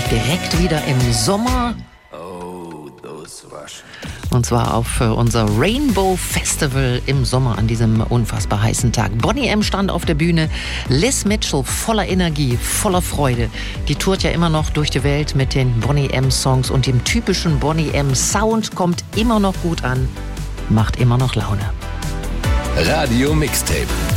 direkt wieder im Sommer. Und zwar auf unser Rainbow Festival im Sommer an diesem unfassbar heißen Tag. Boney M. stand auf der Bühne, Liz Mitchell voller Energie, voller Freude. Die tourt ja immer noch durch die Welt mit den Boney M. Songs und dem typischen Boney M. Sound kommt immer noch gut an, macht immer noch Laune. Radio Mixtape.